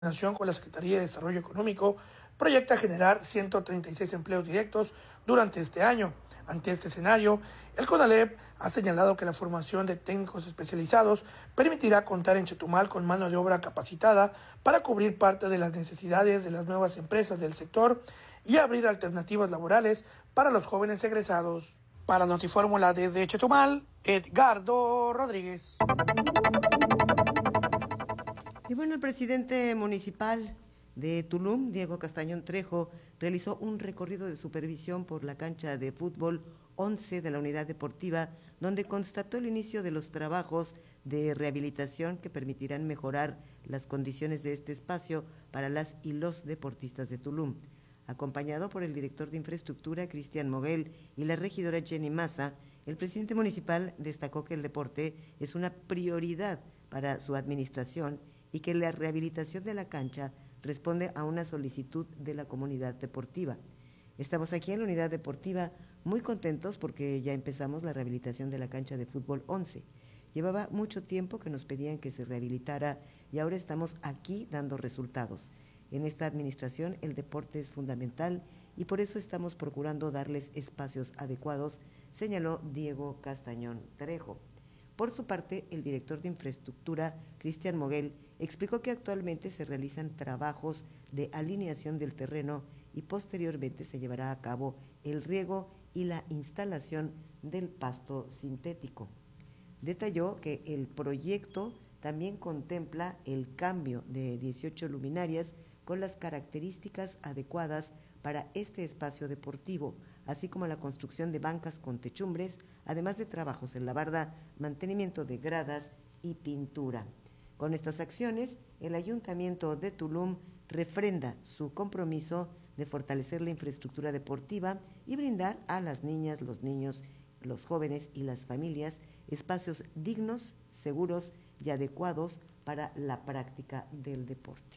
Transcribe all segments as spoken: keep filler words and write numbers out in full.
coordinación con la Secretaría de Desarrollo Económico, proyecta generar ciento treinta y seis empleos directos durante este año. Ante este escenario, el CONALEP ha señalado que la formación de técnicos especializados permitirá contar en Chetumal con mano de obra capacitada para cubrir parte de las necesidades de las nuevas empresas del sector y abrir alternativas laborales para los jóvenes egresados. Para Notifórmula desde Chetumal, Edgardo Rodríguez. Y bueno, el presidente municipal de Tulum, Diego Castañón Trejo, realizó un recorrido de supervisión por la cancha de fútbol once de la unidad deportiva, donde constató el inicio de los trabajos de rehabilitación que permitirán mejorar las condiciones de este espacio para las y los deportistas de Tulum. Acompañado por el director de infraestructura, Cristian Moguel, y la regidora Jenny Maza, el presidente municipal destacó que el deporte es una prioridad para su administración y que la rehabilitación de la cancha responde a una solicitud de la comunidad deportiva. Estamos aquí en la unidad deportiva muy contentos porque ya empezamos la rehabilitación de la cancha de fútbol once. Llevaba mucho tiempo que nos pedían que se rehabilitara y ahora estamos aquí dando resultados. En esta administración el deporte es fundamental y por eso estamos procurando darles espacios adecuados, señaló Diego Castañón Trejo. Por su parte, el director de infraestructura, Cristian Moguel, explicó que actualmente se realizan trabajos de alineación del terreno y posteriormente se llevará a cabo el riego y la instalación del pasto sintético. Detalló que el proyecto también contempla el cambio de dieciocho luminarias con las características adecuadas para este espacio deportivo, así como la construcción de bancas con techumbres, además de trabajos en la barda, mantenimiento de gradas y pintura. Con estas acciones, el Ayuntamiento de Tulum refrenda su compromiso de fortalecer la infraestructura deportiva y brindar a las niñas, los niños, los jóvenes y las familias espacios dignos, seguros y adecuados para la práctica del deporte.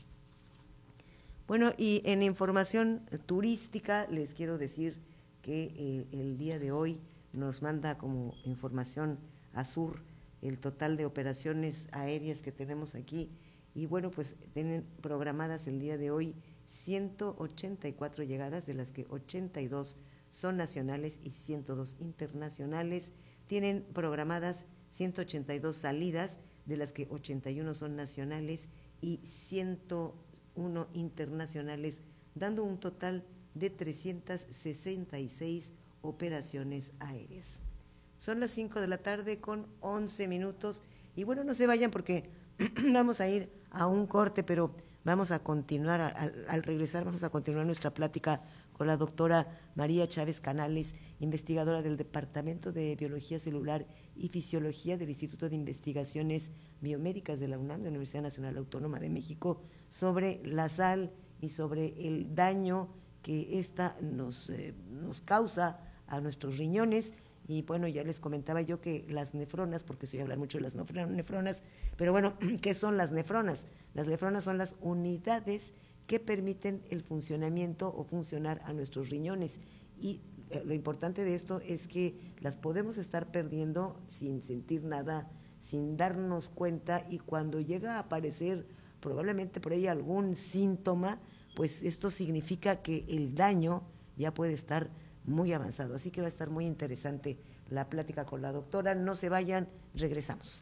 Bueno, y en información turística les quiero decir que eh, el día de hoy nos manda como información Azur el total de operaciones aéreas que tenemos aquí y bueno, pues tienen programadas el día de hoy ciento ochenta y cuatro llegadas, de las que ochenta y dos son nacionales y ciento dos internacionales. Tienen programadas ciento ochenta y dos salidas, de las que ochenta y uno son nacionales y ciento uno internacionales, dando un total de trescientas sesenta y seis operaciones aéreas. Son las cinco de la tarde con once minutos y bueno, no se vayan porque vamos a ir a un corte, pero vamos a continuar, al, al regresar vamos a continuar nuestra plática con la doctora María Chávez Canales, investigadora del Departamento de Biología Celular y Fisiología del Instituto de Investigaciones Biomédicas de la UNAM, de la Universidad Nacional Autónoma de México, sobre la sal y sobre el daño que esta nos, eh, nos causa a nuestros riñones. Y bueno, ya les comentaba yo que las nefronas, porque se oye hablar mucho de las nefronas, pero bueno, ¿qué son las nefronas? Las nefronas son las unidades que permiten el funcionamiento o funcionar a nuestros riñones. Y eh, lo importante de esto es que las podemos estar perdiendo sin sentir nada, sin darnos cuenta, y cuando llega a aparecer probablemente por ahí algún síntoma, pues esto significa que el daño ya puede estar muy avanzado. Así que va a estar muy interesante la plática con la doctora. No se vayan, regresamos.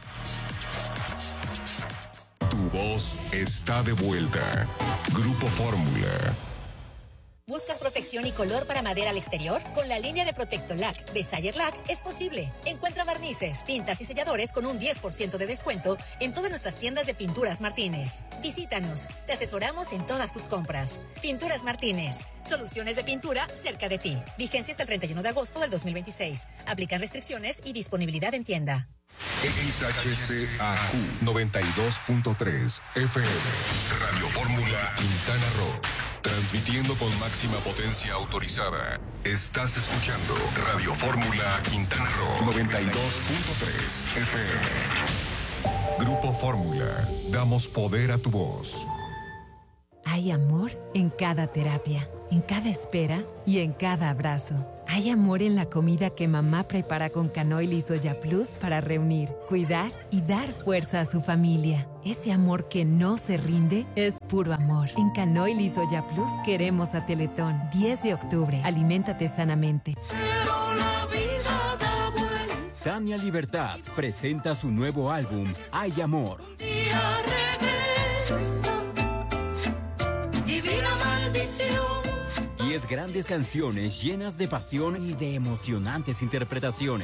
Tu voz está de vuelta. Grupo Fórmula. ¿Buscas protección y color para madera al exterior? Con la línea de Protectolac de Sayerlac es posible. Encuentra barnices, tintas y selladores con un diez por ciento de descuento en todas nuestras tiendas de Pinturas Martínez. Visítanos, te asesoramos en todas tus compras. Pinturas Martínez, soluciones de pintura cerca de ti. Vigencia hasta el treinta y uno de agosto del dos mil veintiséis. Aplican restricciones y disponibilidad en tienda. X H C A Q noventa y dos punto tres F M, Radio Fórmula Quintana Roo. Transmitiendo con máxima potencia autorizada. Estás escuchando Radio Fórmula Quintana Roo noventa y dos punto tres F M. Grupo Fórmula. Damos poder a tu voz. Hay amor en cada terapia, en cada espera y en cada abrazo. Hay amor en la comida que mamá prepara con Canoil y Soya Plus para reunir, cuidar y dar fuerza a su familia. Ese amor que no se rinde es puro amor. En Canoil y Soya Plus queremos a Teletón. diez de octubre. Aliméntate sanamente. Pero la vida da vuelta. Tania Libertad presenta su nuevo álbum, Hay Amor. Un día regresa. Divina maldición. Diez grandes canciones llenas de pasión y de emocionantes interpretaciones.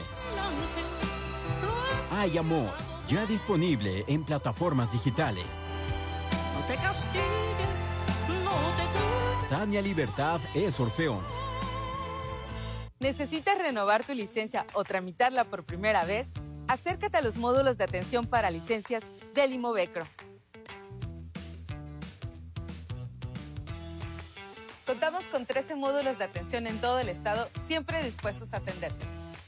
Hay Amor, ya disponible en plataformas digitales. No te castigues, no te culpes. Tania Libertad es Orfeón. ¿Necesitas renovar tu licencia o tramitarla por primera vez? Acércate a los módulos de atención para licencias del Imovecro. Contamos con trece módulos de atención en todo el estado, siempre dispuestos a atenderte.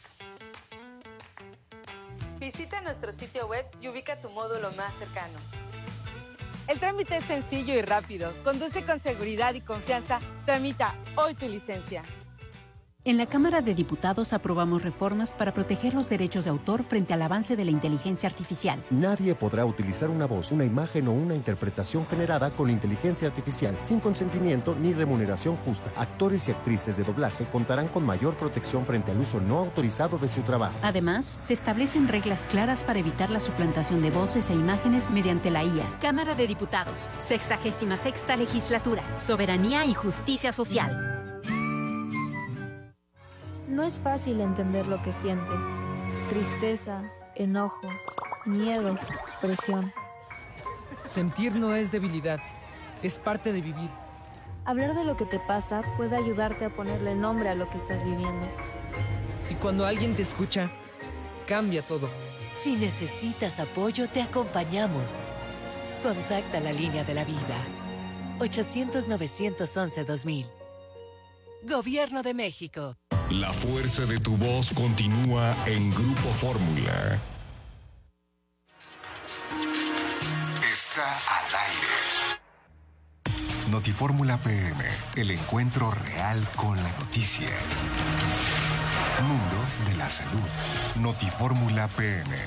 Visita nuestro sitio web y ubica tu módulo más cercano. El trámite es sencillo y rápido. Conduce con seguridad y confianza. Tramita hoy tu licencia. En la Cámara de Diputados aprobamos reformas para proteger los derechos de autor frente al avance de la inteligencia artificial. Nadie podrá utilizar una voz, una imagen o una interpretación generada con inteligencia artificial sin consentimiento ni remuneración justa. Actores y actrices de doblaje contarán con mayor protección frente al uso no autorizado de su trabajo. Además, se establecen reglas claras para evitar la suplantación de voces e imágenes mediante la I A. Cámara de Diputados, sexagésima sexta legislatura, soberanía y justicia social. No es fácil entender lo que sientes. Tristeza, enojo, miedo, presión. Sentir no es debilidad, es parte de vivir. Hablar de lo que te pasa puede ayudarte a ponerle nombre a lo que estás viviendo. Y cuando alguien te escucha, cambia todo. Si necesitas apoyo, te acompañamos. Contacta la línea de la vida. ochocientos, novecientos once, dos mil. Gobierno de México. La fuerza de tu voz continúa en Grupo Fórmula. Está al aire. Notifórmula P M, el encuentro real con la noticia. Mundo de la salud. Notifórmula P M.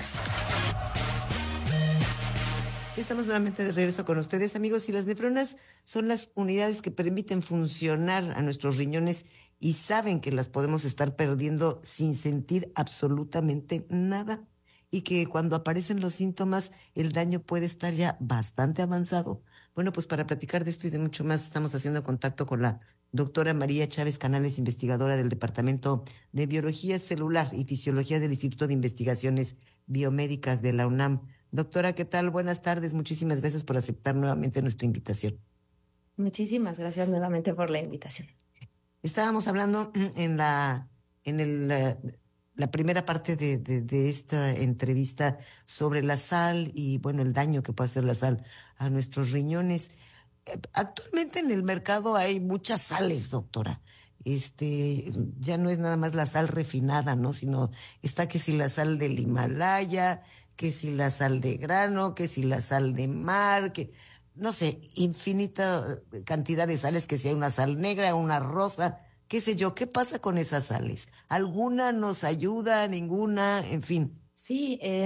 Estamos nuevamente de regreso con ustedes, amigos, y las nefronas son las unidades que permiten funcionar a nuestros riñones y saben que las podemos estar perdiendo sin sentir absolutamente nada y que cuando aparecen los síntomas el daño puede estar ya bastante avanzado. Bueno, pues para platicar de esto y de mucho más estamos haciendo contacto con la doctora María Chávez Canales, investigadora del Departamento de Biología Celular y Fisiología del Instituto de Investigaciones Biomédicas de la UNAM. Doctora, ¿qué tal? Buenas tardes. Muchísimas gracias por aceptar nuevamente nuestra invitación. Muchísimas gracias nuevamente por la invitación. Estábamos hablando en la en el, la, la primera parte de, de, de esta entrevista sobre la sal y, bueno, el daño que puede hacer la sal a nuestros riñones. Actualmente en el mercado hay muchas sales, doctora. Este, ya no es nada más la sal refinada, ¿no? Sino está que si la sal del Himalaya, que si la sal de grano, que si la sal de mar, que no sé, infinita cantidad de sales, que si hay una sal negra, una rosa, qué sé yo. ¿Qué pasa con esas sales? ¿Alguna nos ayuda, ninguna? En fin. Sí, eh,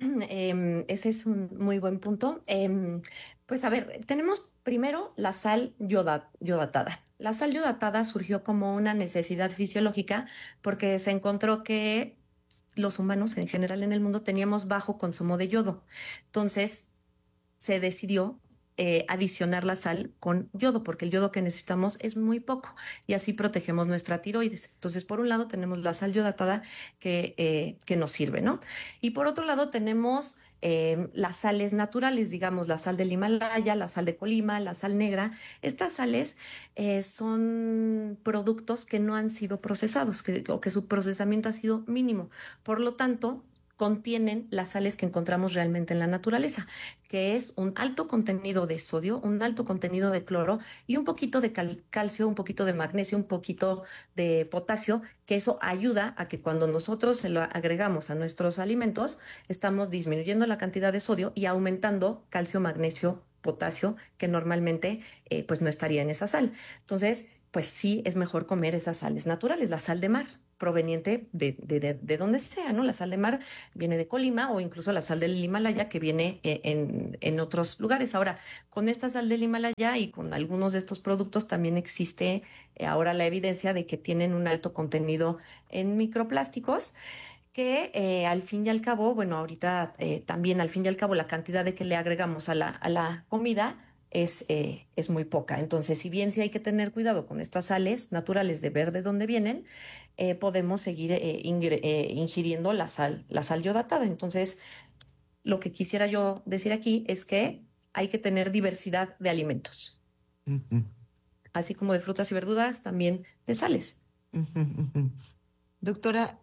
eh, ese es un muy buen punto. Eh, pues a ver, tenemos primero la sal yoda, yodatada. La sal yodatada surgió como una necesidad fisiológica porque se encontró que los humanos en general en el mundo teníamos bajo consumo de yodo. Entonces se decidió eh, adicionar la sal con yodo, porque el yodo que necesitamos es muy poco y así protegemos nuestra tiroides. Entonces, por un lado tenemos la sal yodatada que, eh, que nos sirve, ¿no? Y por otro lado tenemos eh, las sales naturales, digamos, la sal del Himalaya, la sal de Colima, la sal negra. Estas sales eh, son productos que no han sido procesados, que, o que su procesamiento ha sido mínimo. Por lo tanto, contienen las sales que encontramos realmente en la naturaleza, que es un alto contenido de sodio, un alto contenido de cloro y un poquito de cal- calcio, un poquito de magnesio, un poquito de potasio, que eso ayuda a que cuando nosotros se lo agregamos a nuestros alimentos, estamos disminuyendo la cantidad de sodio y aumentando calcio, magnesio, potasio, que normalmente eh, pues no estaría en esa sal. Entonces, pues sí es mejor comer esas sales naturales, la sal de mar, proveniente de, de, de, de donde sea, ¿no? La sal de mar viene de Colima o incluso la sal del Himalaya que viene en, en otros lugares. Ahora, con esta sal del Himalaya y con algunos de estos productos también existe eh, ahora la evidencia de que tienen un alto contenido en microplásticos que eh, al fin y al cabo, bueno, ahorita eh, también al fin y al cabo la cantidad de que le agregamos a la, a la comida es, eh, es muy poca. Entonces, si bien sí hay que tener cuidado con estas sales naturales de ver de dónde vienen, eh, podemos seguir eh, ingre, eh, ingiriendo la sal, la sal yodatada. Entonces, lo que quisiera yo decir aquí es que hay que tener diversidad de alimentos. Uh-huh. Así como de frutas y verduras, también de sales. Uh-huh, uh-huh. Doctora,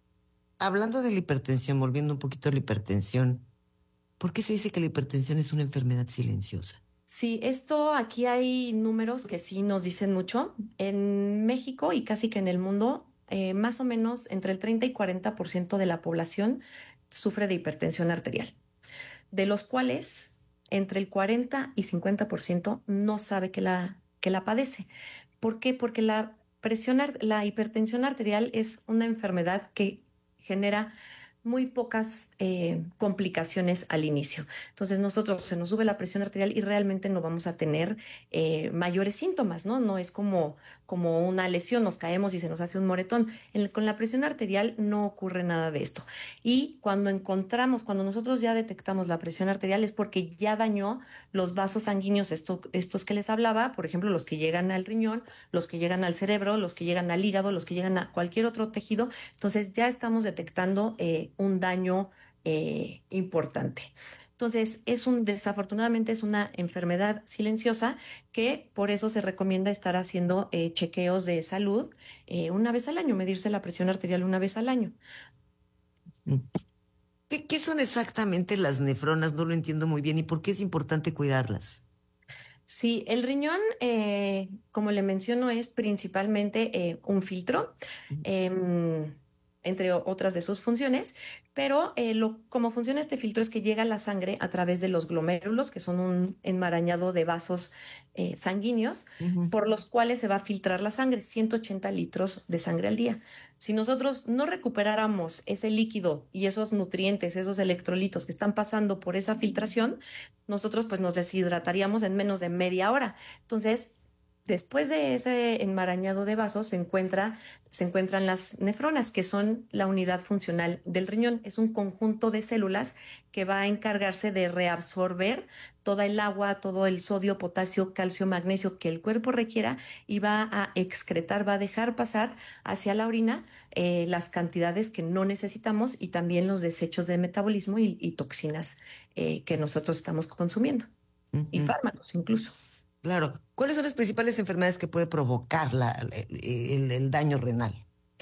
hablando de la hipertensión, volviendo un poquito a la hipertensión, ¿por qué se dice que la hipertensión es una enfermedad silenciosa? Sí, esto aquí hay números que sí nos dicen mucho. En México y casi que en el mundo, eh, más o menos entre el treinta y cuarenta por ciento de la población sufre de hipertensión arterial, de los cuales entre el cuarenta y cincuenta por ciento no sabe que la, que la padece. ¿Por qué? Porque la presión, la hipertensión arterial es una enfermedad que genera muy pocas eh, complicaciones al inicio. Entonces nosotros se nos sube la presión arterial y realmente no vamos a tener eh, mayores síntomas, ¿no? No es como, como una lesión, nos caemos y se nos hace un moretón. En, con la presión arterial no ocurre nada de esto. Y cuando encontramos, cuando nosotros ya detectamos la presión arterial es porque ya dañó los vasos sanguíneos, esto, estos que les hablaba, por ejemplo, los que llegan al riñón, los que llegan al cerebro, los que llegan al hígado, los que llegan a cualquier otro tejido. Entonces ya estamos detectando eh, un daño eh, importante. Entonces, es un, desafortunadamente es una enfermedad silenciosa que por eso se recomienda estar haciendo eh, chequeos de salud eh, una vez al año, medirse la presión arterial una vez al año. ¿Qué, qué son exactamente las nefronas? No lo entiendo muy bien. ¿Y por qué es importante cuidarlas? Sí, el riñón, eh, como le menciono, es principalmente eh, un filtro. Eh, entre otras de sus funciones, pero eh, lo, como funciona este filtro es que llega la sangre a través de los glomérulos, que son un enmarañado de vasos eh, sanguíneos, uh-huh. por los cuales se va a filtrar la sangre, ciento ochenta litros de sangre al día. Si nosotros no recuperáramos ese líquido y esos nutrientes, esos electrolitos que están pasando por esa filtración, nosotros pues nos deshidrataríamos en menos de media hora. Entonces, después de ese enmarañado de vasos se, encuentra, se encuentran las nefronas, que son la unidad funcional del riñón. Es un conjunto de células que va a encargarse de reabsorber toda el agua, todo el sodio, potasio, calcio, magnesio que el cuerpo requiera y va a excretar, va a dejar pasar hacia la orina eh, las cantidades que no necesitamos y también los desechos de metabolismo y, y toxinas eh, que nosotros estamos consumiendo, uh-huh. y fármacos incluso. Claro. ¿Cuáles son las principales enfermedades que puede provocar la, el, el daño renal?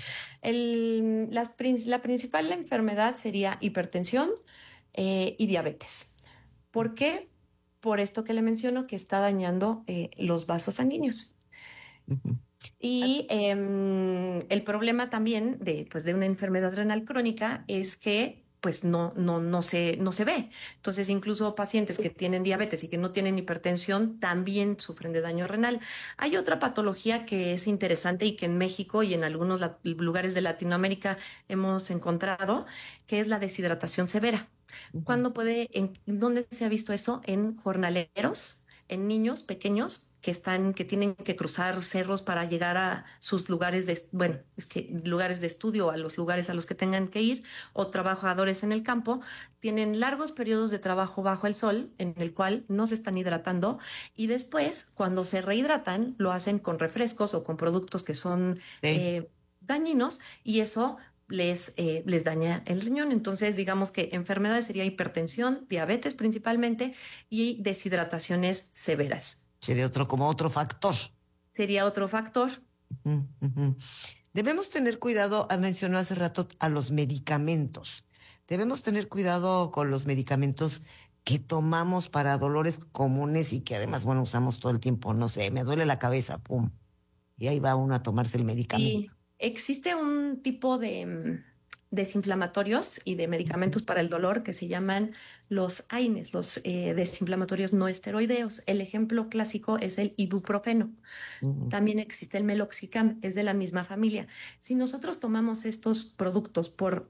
El, la, la principal enfermedad sería hipertensión eh, y diabetes. ¿Por qué? Por esto que le menciono, que está dañando eh, los vasos sanguíneos. Uh-huh. Y eh, el problema también de, pues, de una enfermedad renal crónica es que pues no, no, no, se, no se ve. Entonces, incluso pacientes que tienen diabetes y que no tienen hipertensión también sufren de daño renal. Hay otra patología que es interesante y que en México y en algunos la, lugares de Latinoamérica hemos encontrado, que es la deshidratación severa. Uh-huh. ¿Cuándo puede, en, dónde se ha visto eso? En jornaleros, en niños pequeños que están, que tienen que cruzar cerros para llegar a sus lugares de, bueno, es que lugares de estudio, a los lugares a los que tengan que ir, o trabajadores en el campo, tienen largos periodos de trabajo bajo el sol, en el cual no se están hidratando, y después, cuando se rehidratan, lo hacen con refrescos o con productos que son sí. eh, dañinos, y eso les, eh, les daña el riñón. Entonces, digamos que enfermedades sería hipertensión, diabetes principalmente, y deshidrataciones severas. Sería otro, como otro factor. Sería otro factor. Uh-huh, uh-huh. Debemos tener cuidado, mencionó hace rato, a los medicamentos. Debemos tener cuidado con los medicamentos que tomamos para dolores comunes y que además, bueno, usamos todo el tiempo. No sé, me duele la cabeza, pum. Y ahí va uno a tomarse el medicamento. Sí, existe un tipo de, desinflamatorios y de medicamentos para el dolor que se llaman los A I N E S, los eh, desinflamatorios no esteroideos. El ejemplo clásico es el ibuprofeno. Uh-huh. También existe el meloxicam, es de la misma familia. Si nosotros tomamos estos productos por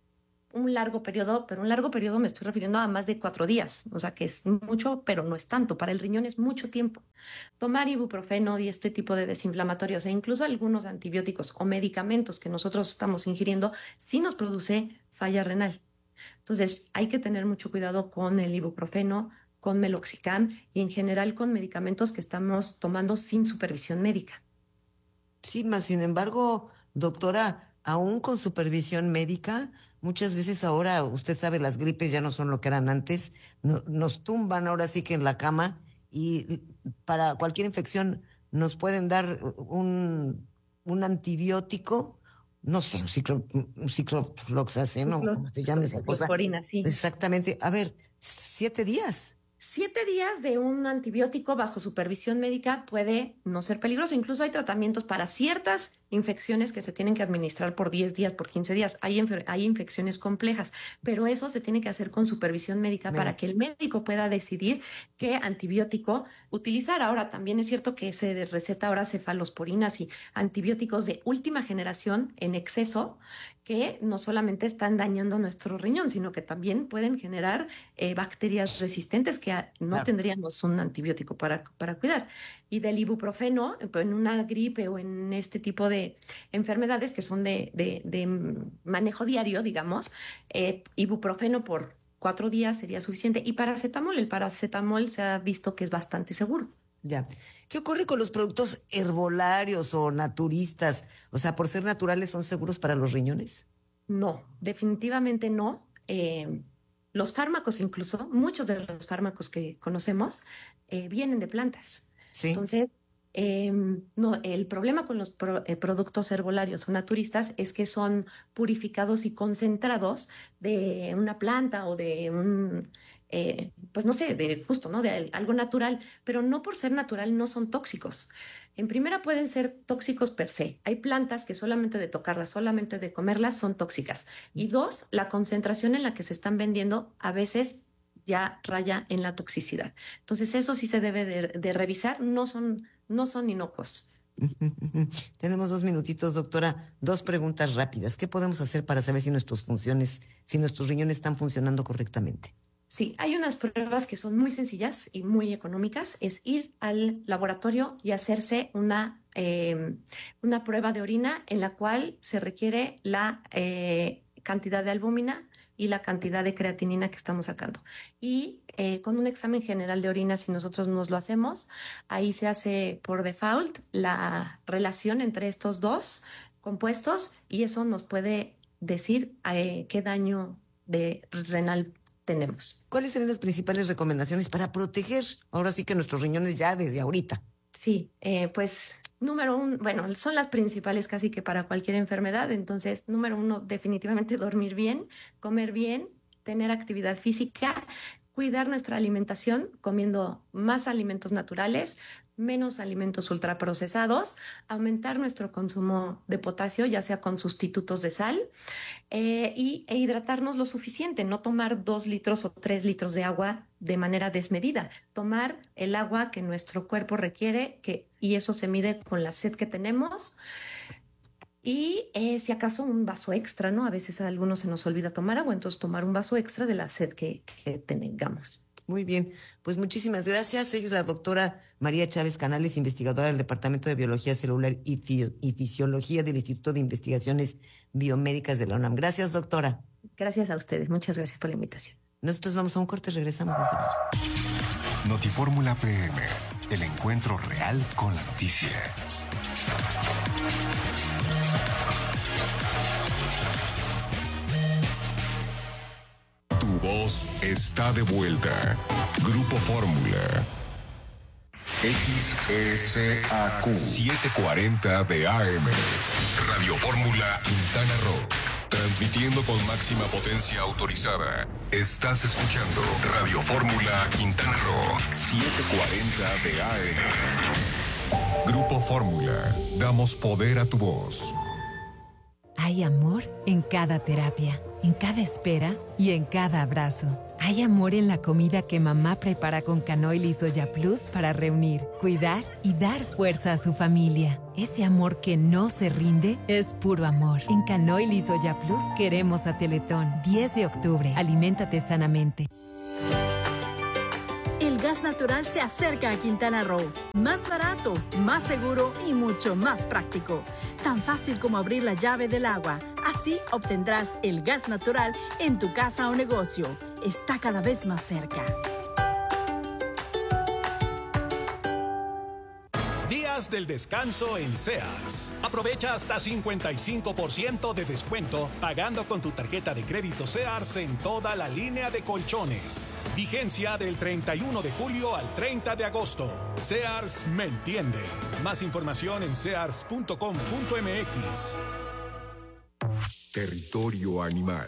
un largo periodo, pero un largo periodo me estoy refiriendo a más de cuatro días, o sea que es mucho, pero no es tanto. Para el riñón es mucho tiempo. Tomar ibuprofeno y este tipo de desinflamatorios e incluso algunos antibióticos o medicamentos que nosotros estamos ingiriendo sí nos produce falla renal. Entonces hay que tener mucho cuidado con el ibuprofeno, con meloxicam y en general con medicamentos que estamos tomando sin supervisión médica. Sí, más sin embargo, doctora, aún con supervisión médica, muchas veces ahora, usted sabe, las gripes ya no son lo que eran antes, no, nos tumban ahora sí que en la cama y para cualquier infección nos pueden dar un, un antibiótico, no sé, un, ciclo, un ciclofloxacino, Ciclo, como se llama esa cosa. Sí. Exactamente. A ver, siete días. Siete días de un antibiótico bajo supervisión médica puede no ser peligroso. Incluso hay tratamientos para ciertas infecciones que se tienen que administrar por diez días, por quince días. Hay, inf- hay infecciones complejas, pero eso se tiene que hacer con supervisión médica Bien. para que el médico pueda decidir qué antibiótico utilizar. Ahora, también es cierto que se receta ahora cefalosporinas y antibióticos de última generación en exceso que no solamente están dañando nuestro riñón, sino que también pueden generar eh, bacterias resistentes que no claro. tendríamos un antibiótico para, para cuidar. Y del ibuprofeno, en una gripe o en este tipo de enfermedades que son de, de, de manejo diario, digamos, eh, ibuprofeno por cuatro días sería suficiente. Y paracetamol, el paracetamol se ha visto que es bastante seguro. Ya. ¿Qué ocurre con los productos herbolarios o naturistas? O sea, por ser naturales, ¿son seguros para los riñones? No, definitivamente no. Eh, los fármacos incluso, muchos de los fármacos que conocemos eh, vienen de plantas. Sí. Entonces, eh, no, el problema con los pro, eh, productos herbolarios o naturistas es que son purificados y concentrados de una planta o de un... Eh, pues no sé, de justo, ¿no? De algo natural, pero no por ser natural no son tóxicos. En primera pueden ser tóxicos per se. Hay plantas que solamente de tocarlas, solamente de comerlas son tóxicas. Y dos, la concentración en la que se están vendiendo a veces ya raya en la toxicidad. Entonces eso sí se debe de, de revisar, no son, no son inocuos. Tenemos dos minutitos, doctora. Dos preguntas rápidas. ¿Qué podemos hacer para saber si nuestras funciones, si nuestros riñones están funcionando correctamente? Sí, hay unas pruebas que son muy sencillas y muy económicas. Es ir al laboratorio y hacerse una, eh, una prueba de orina en la cual se requiere la eh, cantidad de albúmina y la cantidad de creatinina que estamos sacando. Y eh, con un examen general de orina, si nosotros nos lo hacemos, ahí se hace por default la relación entre estos dos compuestos y eso nos puede decir eh, qué daño de renal tenemos. ¿Cuáles serían las principales recomendaciones para proteger ahora sí que nuestros riñones ya desde ahorita? Sí, eh, pues número uno, bueno, son las principales casi que para cualquier enfermedad. Entonces, número uno, definitivamente dormir bien, comer bien, tener actividad física, cuidar nuestra alimentación comiendo más alimentos naturales, menos alimentos ultraprocesados, aumentar nuestro consumo de potasio, ya sea con sustitutos de sal, eh, y, e hidratarnos lo suficiente, no tomar dos litros o tres litros de agua de manera desmedida, tomar el agua que nuestro cuerpo requiere, que, y eso se mide con la sed que tenemos, y eh, si acaso un vaso extra, ¿no? A veces a algunos se nos olvida tomar agua, entonces tomar un vaso extra de la sed que, que tengamos. Muy bien, pues muchísimas gracias. Ella es la doctora María Chávez Canales, investigadora del Departamento de Biología Celular y, Fi- y Fisiología del Instituto de Investigaciones Biomédicas de la UNAM. Gracias, doctora. Gracias a ustedes, muchas gracias por la invitación. Nosotros vamos a un corte, regresamos, no se vayan. Notifórmula P M, el encuentro real con la noticia. Tu voz está de vuelta. Grupo Fórmula. X S A Q setecientos cuarenta de A M. Radio Fórmula Quintana Roo. Transmitiendo con máxima potencia autorizada. Estás escuchando Radio Fórmula Quintana Roo setecientos cuarenta de A M. Grupo Fórmula. Damos poder a tu voz. Hay amor en cada terapia, en cada espera y en cada abrazo. Hay amor en la comida que mamá prepara con Canoil y Soya Plus para reunir, cuidar y dar fuerza a su familia. Ese amor que no se rinde es puro amor. En Canoil y Soya Plus queremos a Teletón. diez de octubre. Aliméntate sanamente. El gas natural se acerca a Quintana Roo. Más barato, más seguro y mucho más práctico. Tan fácil como abrir la llave del agua. Así obtendrás el gas natural en tu casa o negocio. Está cada vez más cerca. Días del descanso en Sears. Aprovecha hasta cincuenta y cinco por ciento de descuento pagando con tu tarjeta de crédito Sears en toda la línea de colchones. Vigencia del treinta y uno de julio al treinta de agosto. Sears me entiende. Más información en sears punto com punto m x. Territorio animal.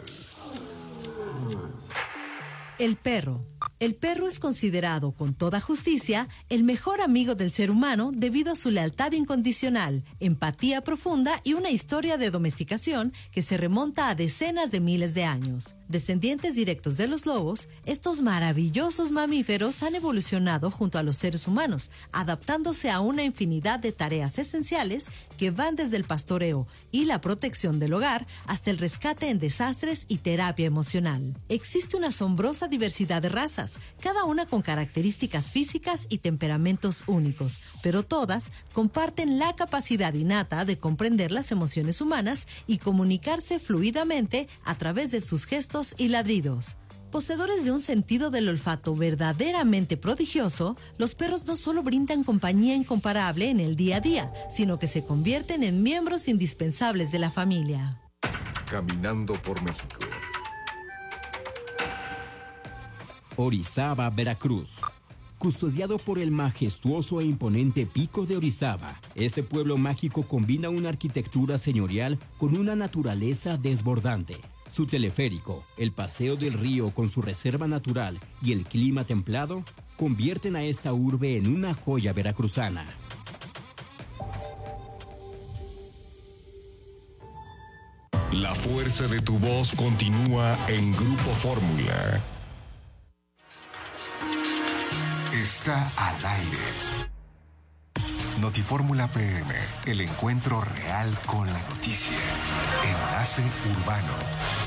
El perro. El perro es considerado, con toda justicia, el mejor amigo del ser humano debido a su lealtad incondicional, empatía profunda y una historia de domesticación que se remonta a decenas de miles de años. Descendientes directos de los lobos, estos maravillosos mamíferos han evolucionado junto a los seres humanos, adaptándose a una infinidad de tareas esenciales que van desde el pastoreo y la protección del hogar hasta el rescate en desastres y terapia emocional. Existe una asombrosa diversidad de razas, cada una con características físicas y temperamentos únicos, pero todas comparten la capacidad innata de comprender las emociones humanas y comunicarse fluidamente a través de sus gestos y ladridos. Poseedores de un sentido del olfato verdaderamente prodigioso, los perros no solo brindan compañía incomparable en el día a día, sino que se convierten en miembros indispensables de la familia. Caminando por México. Orizaba, Veracruz. Custodiado por el majestuoso e imponente Pico de Orizaba, este pueblo mágico combina una arquitectura señorial con una naturaleza desbordante. Su teleférico, el paseo del río con su reserva natural y el clima templado convierten a esta urbe en una joya veracruzana. La fuerza de tu voz continúa en Grupo Fórmula. Está al aire. Notifórmula P M, el encuentro real con la noticia. Enlace Urbano.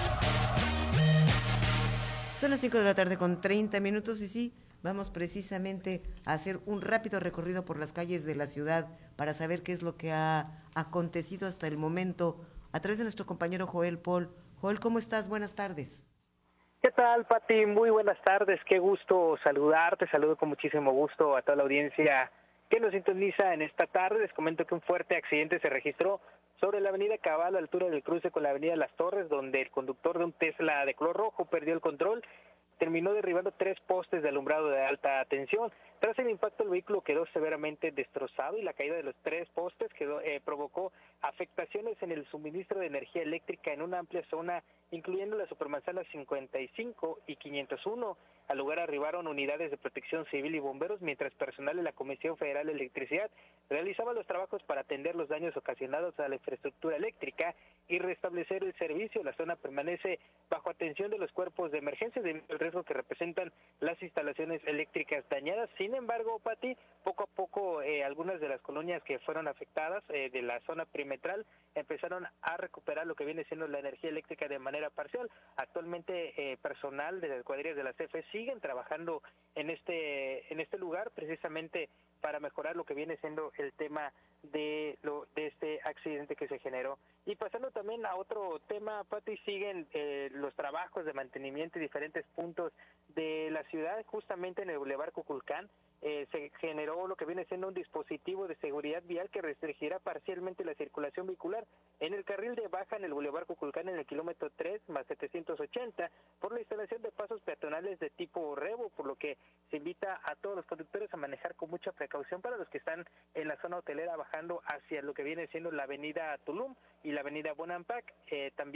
Son las cinco de la tarde con treinta minutos y sí, vamos precisamente a hacer un rápido recorrido por las calles de la ciudad para saber qué es lo que ha acontecido hasta el momento a través de nuestro compañero Joel Paul. Joel, ¿cómo estás? Buenas tardes. ¿Qué tal, Pati? Muy buenas tardes, qué gusto saludarte, saludo con muchísimo gusto a toda la audiencia que nos sintoniza en esta tarde. Les comento que un fuerte accidente se registró sobre la avenida Cabal, a la altura del cruce con la avenida Las Torres, donde el conductor de un Tesla de color rojo perdió el control, terminó derribando tres postes de alumbrado de alta tensión. Tras el impacto, el vehículo quedó severamente destrozado y la caída de los tres postes quedó, eh, provocó afectaciones en el suministro de energía eléctrica en una amplia zona, incluyendo la supermanzana cincuenta y cinco y quinientos uno. Al lugar arribaron unidades de protección civil y bomberos, mientras personal de la Comisión Federal de Electricidad realizaba los trabajos para atender los daños ocasionados a la infraestructura eléctrica y restablecer el servicio. La zona permanece bajo atención de los cuerpos de emergencia debido al riesgo que representan las instalaciones eléctricas dañadas. Sin embargo, Pati, poco a poco eh, algunas de las colonias que fueron afectadas eh, de la zona perimetral empezaron a recuperar lo que viene siendo la energía eléctrica de manera parcial. Actualmente eh, personal de las cuadrillas de la C F E siguen trabajando en este en este lugar precisamente para mejorar lo que viene siendo el tema de lo de este accidente que se generó. Y pasando también a otro tema, Pati, siguen eh, los trabajos de mantenimiento en diferentes puntos de la ciudad, justamente en el Boulevard Cuculcán. Eh, se generó lo que viene siendo un dispositivo de seguridad vial que restringirá parcialmente la circulación vehicular en el carril de baja en el Boulevard Cuculcán en el kilómetro tres más setecientos ochenta por la instalación de pasos peatonales de tipo Revo, por lo que se invita a todos los conductores a manejar con mucha precaución para los que están en la zona hotelera bajando hacia lo que viene siendo la avenida Tulum y la avenida Bonampak. Eh, también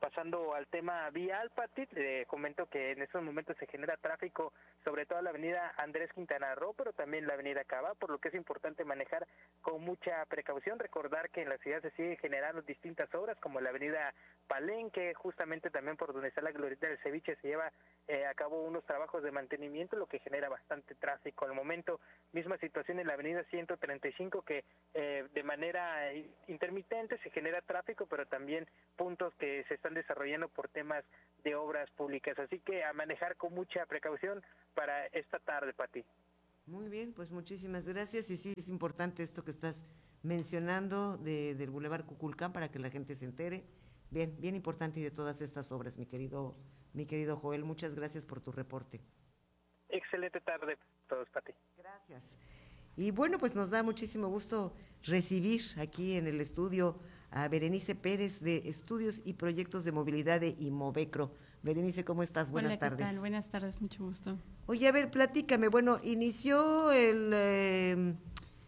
pasando al tema vial, Pati, te comento que en estos momentos se genera tráfico, sobre todo la avenida Andrés Quintana Roo, pero también la avenida Cava, por lo que es importante manejar con mucha precaución. Recordar que en la ciudad se siguen generando distintas obras, como la avenida Palenque, justamente también por donde está la glorieta del ceviche, se lleva eh, a cabo unos trabajos de mantenimiento, lo que genera bastante tráfico. Al momento, misma situación en la avenida ciento treinta y cinco, que eh, de manera intermitente se genera tráfico, pero también puntos que se están desarrollando por temas de obras públicas. Así que a manejar con mucha precaución para esta tarde, Pati. Muy bien, pues muchísimas gracias. Y sí, es importante esto que estás mencionando de, del Boulevard Cuculcán para que la gente se entere. Bien, bien importante y de todas estas obras, mi querido, mi querido Joel. Muchas gracias por tu reporte. Excelente tarde a todos, Pati. Gracias. Y bueno, pues nos da muchísimo gusto recibir aquí en el estudio a Berenice Pérez de Estudios y Proyectos de Movilidad de Imovecro. Berenice, ¿cómo estás? Buenas Hola, ¿qué tardes. tal? Buenas tardes, mucho gusto. Oye, a ver, platícame. Bueno, inició el eh,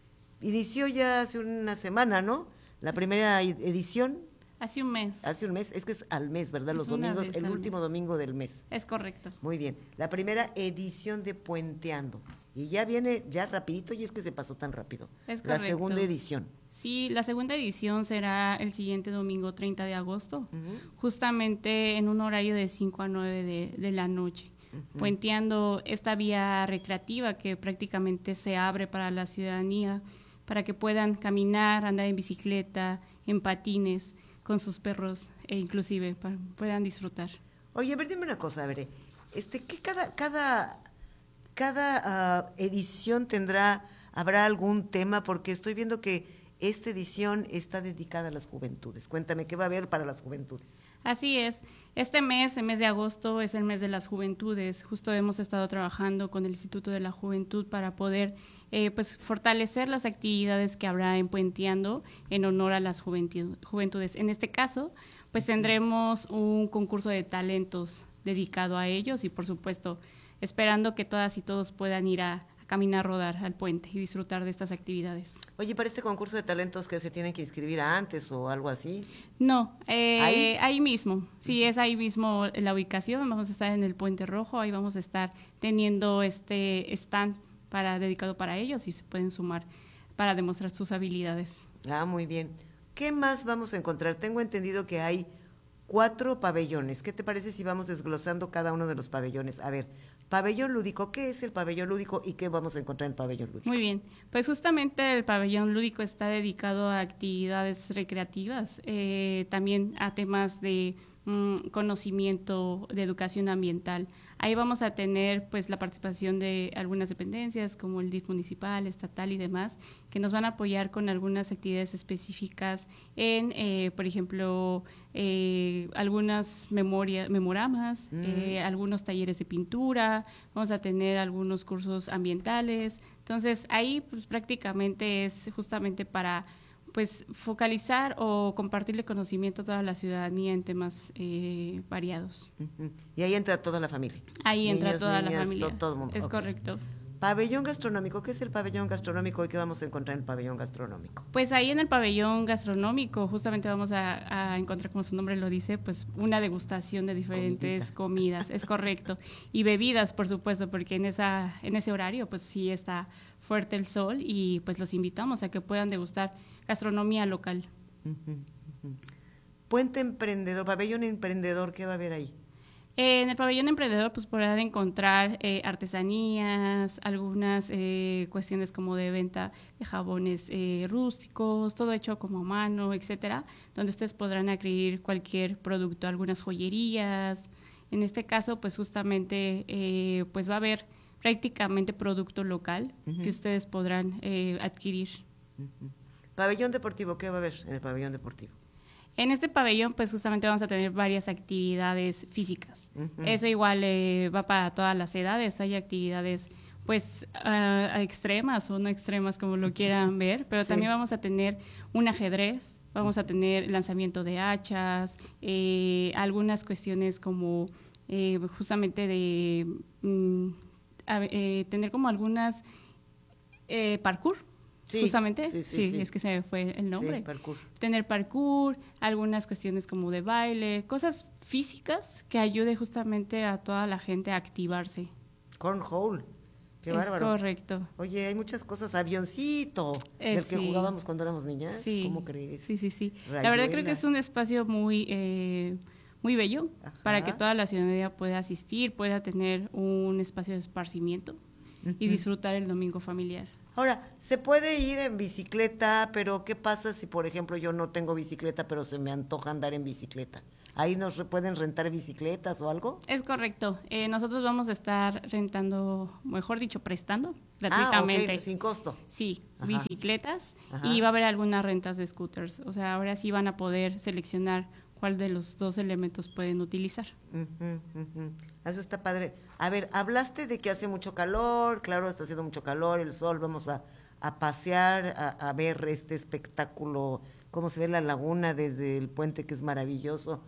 inició ya hace una semana, ¿no? La primera edición. Hace un mes. Hace un mes, es que es al mes, ¿verdad? Los Es una domingos, vez el al último mes. domingo del mes. Es correcto. Muy bien. La primera edición de Puenteando. Y ya viene ya rapidito, y es que se pasó tan rápido. Es La correcto. segunda edición. Sí, la segunda edición será el siguiente domingo treinta de agosto, justamente en un horario de cinco a nueve de, de la noche, Ujú. puenteando esta vía recreativa que prácticamente se abre para la ciudadanía, para que puedan caminar, andar en bicicleta, en patines, con sus perros, e inclusive para, puedan disfrutar. Oye, a ver, dime una cosa, a ver, este, ¿qué cada, cada, cada ah, edición tendrá, habrá algún tema? Porque estoy viendo que esta edición está dedicada a las juventudes. Cuéntame, ¿qué va a haber para las juventudes? Así es. Este mes, el mes de agosto, es el mes de las juventudes. Justo hemos estado trabajando con el Instituto de la Juventud para poder eh, pues fortalecer las actividades que habrá en Puenteando en honor a las juventu- juventudes. En este caso, pues tendremos un concurso de talentos dedicado a ellos y, por supuesto, esperando que todas y todos puedan ir a caminar, rodar al puente y disfrutar de estas actividades. Oye, para este concurso de talentos, ¿que se tienen que inscribir antes o algo así? No, eh, ¿Ahí? ahí mismo, sí, es ahí mismo la ubicación, vamos a estar en el Puente Rojo, ahí vamos a estar teniendo este stand para dedicado para ellos y se pueden sumar para demostrar sus habilidades. Ah, muy bien. ¿Qué más vamos a encontrar? Tengo entendido que hay cuatro pabellones. ¿Qué te parece si vamos desglosando cada uno de los pabellones? A ver, pabellón lúdico, ¿qué es el pabellón lúdico y qué vamos a encontrar en el pabellón lúdico? Muy bien, pues justamente el pabellón lúdico está dedicado a actividades recreativas, eh, también a temas de mm, conocimiento, de educación ambiental. Ahí vamos a tener pues la participación de algunas dependencias como el D I F municipal, estatal y demás, que nos van a apoyar con algunas actividades específicas en, eh, por ejemplo, eh, algunas memorias, memoramas, Mm. eh, algunos talleres de pintura, vamos a tener algunos cursos ambientales. Entonces ahí pues prácticamente es justamente para pues focalizar o compartirle conocimiento a toda la ciudadanía en temas eh, variados. Ujú. Y ahí entra toda la familia. Ahí entra Niños, toda niñas, la familia. to- todo el mundo. Es Ok. correcto. Pabellón gastronómico, ¿qué es el pabellón gastronómico y qué vamos a encontrar en el pabellón gastronómico? Pues ahí en el pabellón gastronómico justamente vamos a, a encontrar, como su nombre lo dice, pues una degustación de diferentes Comidita. comidas, es correcto. Y bebidas, por supuesto, porque en esa en ese horario pues sí está fuerte el sol y pues los invitamos a que puedan degustar gastronomía local. Ujú, ujú. Puente emprendedor, pabellón emprendedor, ¿qué va a haber ahí? Eh, en el pabellón emprendedor pues podrán encontrar eh, artesanías, algunas eh, cuestiones como de venta de jabones eh, rústicos, todo hecho como a mano, etcétera, donde ustedes podrán adquirir cualquier producto, algunas joyerías. En este caso pues justamente eh, pues va a haber prácticamente producto local Ujú. que ustedes podrán eh, adquirir. Ujú. Pabellón deportivo, ¿qué va a haber en el pabellón deportivo? En este pabellón, pues justamente vamos a tener varias actividades físicas. Ujú. Eso igual eh, va para todas las edades. Hay actividades, pues, ah, extremas o no extremas, como lo quieran ver, pero Sí. también vamos a tener un ajedrez, vamos a tener lanzamiento de hachas, eh, algunas cuestiones como eh, justamente de mm, a- eh, tener como algunas eh, parkour. sí, justamente, sí, sí, sí, sí, es que se me fue el nombre. Sí, parkour. Tener parkour, algunas cuestiones como de baile, cosas físicas que ayude justamente a toda la gente a activarse. Cornhole. Qué es bárbaro. Correcto. Oye, hay muchas cosas. Avioncito, eh, del que sí. jugábamos cuando éramos niñas. Sí. ¿Cómo crees? Sí, sí, sí. Rayuela. La verdad creo que es un espacio muy, eh, muy bello. Ajá. Para que toda la ciudadanía pueda asistir, pueda tener un espacio de esparcimiento uh-huh. y disfrutar el domingo familiar. Ahora, se puede ir en bicicleta, pero ¿qué pasa si, por ejemplo, yo no tengo bicicleta, pero se me antoja andar en bicicleta? ¿Ahí nos pueden rentar bicicletas o algo? Es correcto. Eh, nosotros vamos a estar rentando, mejor dicho, prestando gratuitamente. Ah, okay, sin costo. Sí, ajá. bicicletas Ajá. y va a haber algunas rentas de scooters. O sea, ahora sí van a poder seleccionar cuál de los dos elementos pueden utilizar. Uh-huh, uh-huh. Eso está padre. A ver, hablaste de que hace mucho calor, claro, está haciendo mucho calor, el sol, vamos a, a pasear, a, a ver este espectáculo, cómo se ve la laguna desde el puente, que es maravilloso.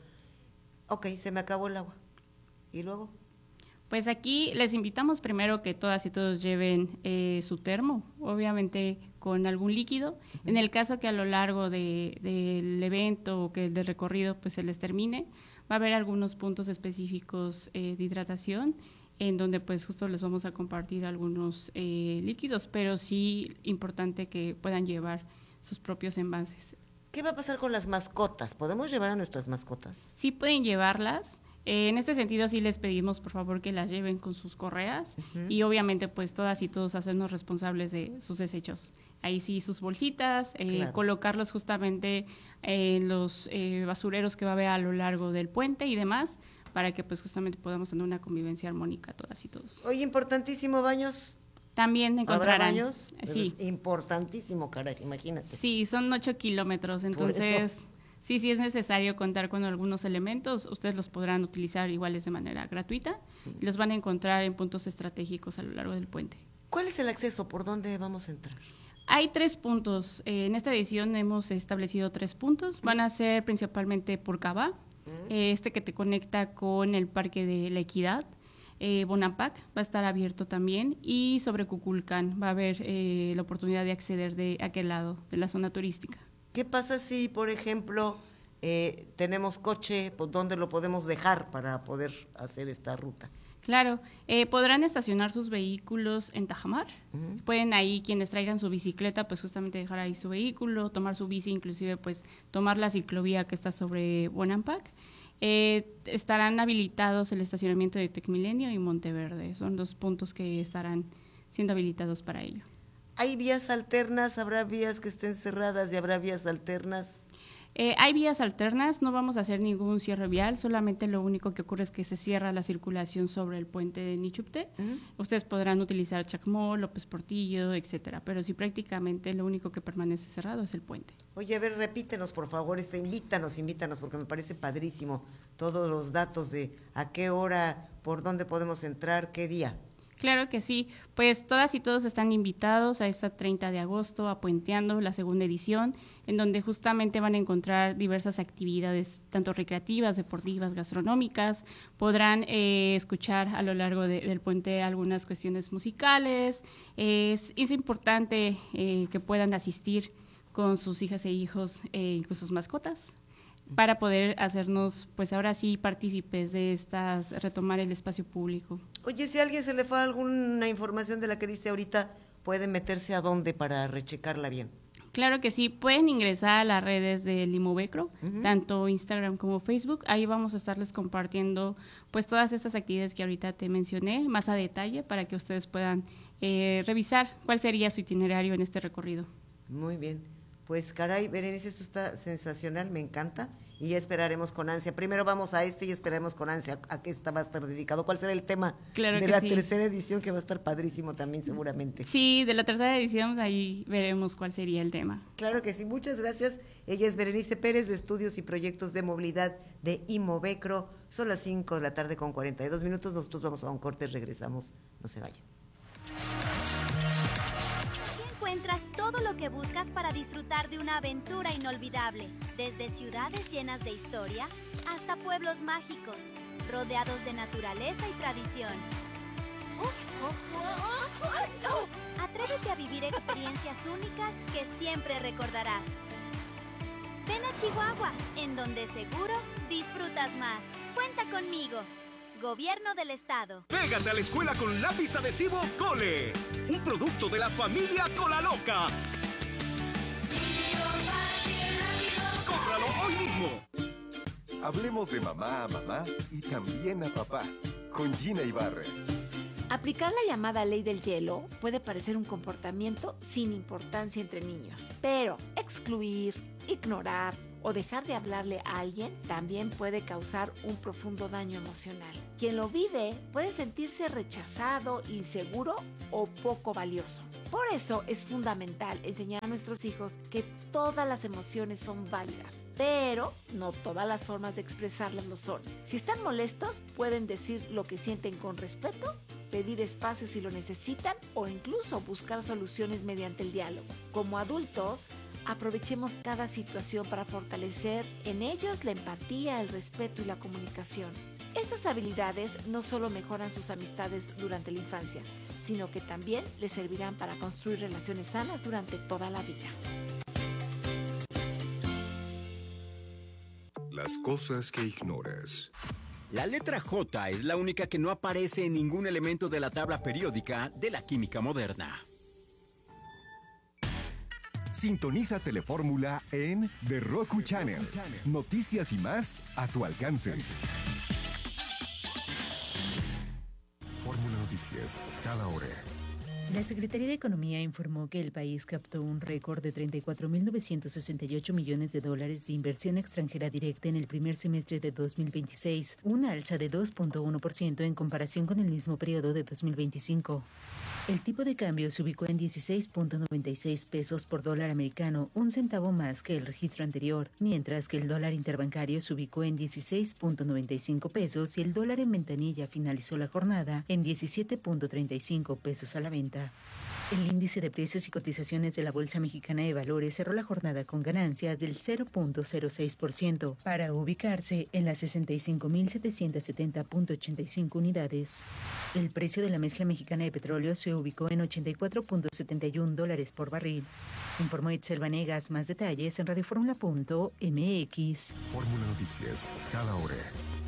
Ok, se me acabó el agua. ¿Y luego? Pues aquí les invitamos primero que todas y todos lleven eh, su termo, obviamente con algún líquido. Uh-huh. En el caso que a lo largo de, del evento o que del recorrido pues se les termine, va a haber algunos puntos específicos eh, de hidratación en donde pues justo les vamos a compartir algunos eh, líquidos, pero sí importante que puedan llevar sus propios envases. ¿Qué va a pasar con las mascotas? ¿Podemos llevar a nuestras mascotas? Sí pueden llevarlas. Eh, en este sentido sí les pedimos por favor que las lleven con sus correas uh-huh. y obviamente pues todas y todos hacernos responsables de sus desechos. Ahí sí sus bolsitas, eh, claro. colocarlos justamente en los eh, basureros que va a haber a lo largo del puente y demás, para que pues justamente podamos tener una convivencia armónica todas y todos. Oye, importantísimo, baños. También encontrarán. ¿Habrá baños? Sí. Es importantísimo, caray, imagínate. Sí, son ocho kilómetros, entonces sí, sí es necesario contar con algunos elementos. Ustedes los podrán utilizar iguales de manera gratuita y los van a encontrar en puntos estratégicos a lo largo del puente. ¿Cuál es el acceso? ¿Por dónde vamos a entrar? Hay tres puntos. Eh, en esta edición hemos establecido tres puntos. Van a ser principalmente por Cabá, eh, este que te conecta con el Parque de la Equidad. Eh, Bonampak va a estar abierto también y sobre Cuculcán va a haber eh, la oportunidad de acceder de aquel lado de la zona turística. ¿Qué pasa si, por ejemplo, eh, tenemos coche, pues, dónde lo podemos dejar para poder hacer esta ruta? Claro, eh, podrán estacionar sus vehículos en Tajamar. Uh-huh. Pueden ahí, quienes traigan su bicicleta, pues justamente dejar ahí su vehículo, tomar su bici, inclusive pues tomar la ciclovía que está sobre Bonampak. Eh, estarán habilitados el estacionamiento de Tecmilenio y Monteverde. Son dos puntos que estarán siendo habilitados para ello. ¿Hay vías alternas? ¿Habrá vías que estén cerradas y habrá vías alternas? Eh, hay vías alternas, no vamos a hacer ningún cierre vial, solamente lo único que ocurre es que se cierra la circulación sobre el puente de Nichupté. Uh-huh. Ustedes podrán utilizar Chacmó, López Portillo, etcétera, pero sí prácticamente lo único que permanece cerrado es el puente. Oye, a ver, repítenos por favor, este, invítanos, invítanos, porque me parece padrísimo todos los datos de a qué hora, por dónde podemos entrar, qué día. Claro que sí, pues todas y todos están invitados a esta treinta de agosto a Puenteando, la segunda edición, en donde justamente van a encontrar diversas actividades, tanto recreativas, deportivas, gastronómicas. Podrán eh, escuchar a lo largo de, del puente algunas cuestiones musicales. Es, es importante eh, que puedan asistir con sus hijas e hijos eh, y con sus mascotas, para poder hacernos, pues ahora sí, partícipes de estas, retomar el espacio público. Oye, si a alguien se le fue alguna información de la que diste ahorita, ¿puede meterse a dónde para rechecarla bien? Claro que sí, pueden ingresar a las redes del Imovecro, uh-huh. tanto Instagram como Facebook. Ahí vamos a estarles compartiendo pues todas estas actividades que ahorita te mencioné, más a detalle, para que ustedes puedan eh, revisar cuál sería su itinerario en este recorrido. Muy bien. Pues caray, Berenice, esto está sensacional, me encanta, y ya esperaremos con ansia. Primero vamos a este y esperaremos con ansia a qué esta va a estar dedicado. ¿Cuál será el tema claro de que la sí. tercera edición, que va a estar padrísimo también seguramente? Sí, de la tercera edición, ahí veremos cuál sería el tema. Claro que sí, muchas gracias. Ella es Berenice Pérez, de Estudios y Proyectos de Movilidad de Imovecro. Son las cinco de la tarde con cuarenta y dos minutos, nosotros vamos a un corte y regresamos, no se vayan. Encuentras todo lo que buscas para disfrutar de una aventura inolvidable, desde ciudades llenas de historia hasta pueblos mágicos, rodeados de naturaleza y tradición. ¡Uf! Atrévete a vivir experiencias únicas que siempre recordarás. Ven a Chihuahua, en donde seguro disfrutas más. Cuenta conmigo. Gobierno del Estado. Pégate a la escuela con lápiz adhesivo Cole. Un producto de la familia Cola Loca. ¡Cómpralo hoy mismo! Hablemos de mamá a mamá y también a papá. Con Gina Ibarra. Aplicar la llamada ley del hielo puede parecer un comportamiento sin importancia entre niños, pero excluir, ignorar o dejar de hablarle a alguien también puede causar un profundo daño emocional. Quien lo vive puede sentirse rechazado, inseguro o poco valioso. Por eso es fundamental enseñar a nuestros hijos que todas las emociones son válidas, pero no todas las formas de expresarlas lo son. Si están molestos, pueden decir lo que sienten con respeto, pedir espacio si lo necesitan o incluso buscar soluciones mediante el diálogo. Como adultos, aprovechemos cada situación para fortalecer en ellos la empatía, el respeto y la comunicación. Estas habilidades no solo mejoran sus amistades durante la infancia, sino que también les servirán para construir relaciones sanas durante toda la vida. Las cosas que ignoras. La letra J es la única que no aparece en ningún elemento de la tabla periódica de la química moderna. Sintoniza Telefórmula en The Roku Channel. Noticias y más a tu alcance. Fórmula Noticias, cada hora. La Secretaría de Economía informó que el país captó un récord de treinta y cuatro mil novecientos sesenta y ocho millones de dólares de inversión extranjera directa en el primer semestre de dos mil veintiséis, una alza de dos punto uno por ciento en comparación con el mismo periodo de dos mil veinticinco. El tipo de cambio se ubicó en dieciséis punto noventa y seis pesos por dólar americano, un centavo más que el registro anterior, mientras que el dólar interbancario se ubicó en dieciséis punto noventa y cinco pesos y el dólar en ventanilla finalizó la jornada en diecisiete punto treinta y cinco pesos a la venta. El índice de precios y cotizaciones de la Bolsa Mexicana de Valores cerró la jornada con ganancias del cero punto cero seis por ciento para ubicarse en las sesenta y cinco mil setecientos setenta punto ochenta y cinco unidades. El precio de la mezcla mexicana de petróleo se ubicó en ochenta y cuatro punto setenta y uno dólares por barril. Informó Itzel Vanegas. Más detalles en radioformula punto m x. Fórmula Noticias, cada hora.